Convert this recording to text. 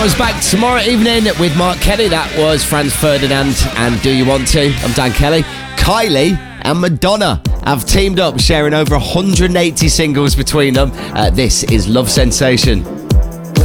Hours back tomorrow evening with Mark Kelly. That was Franz Ferdinand and Do You Want To? I'm Dan Kelly. Kylie and Madonna have teamed up, sharing over 180 singles between them. This is Love Sensation.